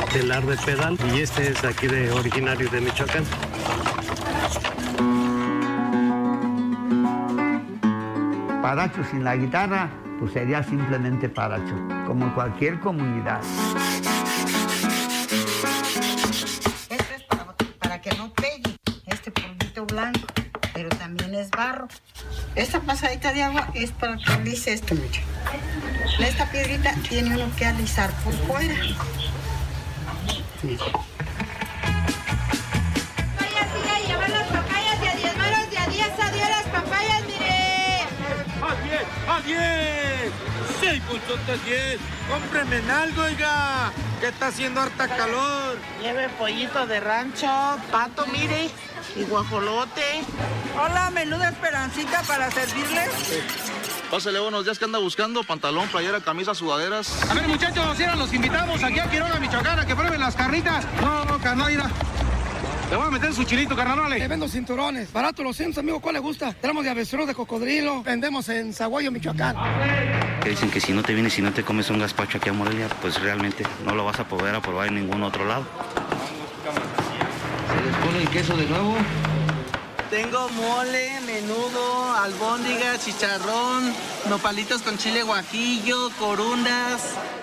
telar de pedal, y este es aquí originario de Michoacán. Paracho sin la guitarra, pues sería simplemente paracho, como en cualquier comunidad. Esto es para que no pegue este polvito blanco, pero también es barro. Esta pasadita de agua es para que alise esto mucho. Esta piedrita tiene uno que alisar por fuera. Sí. ¡A 10! 6 puntos 10. ¡Cómpreme en algo, oiga! Que está haciendo harta calor. Lleve pollito de rancho, pato, mire, y guajolote. Hola, menú de Esperancita para servirles. Pásale, buenos días, ¿qué anda buscando? Pantalón, playera, camisa, sudaderas. A ver, muchachos, ahora los invitamos aquí a Quiroga, Michoacán, a que prueben las carnitas. No, carnal, mira. Le voy a meter su chilito, carnal. Le vendo cinturones. Barato los cientos, amigo. ¿Cuál le gusta? Tenemos de avestruz, de cocodrilo. Vendemos en Zaguayo, Michoacán. Que dicen que si no te vienes y no te comes un gazpacho aquí a Morelia, pues realmente no lo vas a poder probar en ningún otro lado. ¿Se les pone el queso de nuevo? Tengo mole, menudo, albóndigas, chicharrón, nopalitos con chile guajillo, corundas.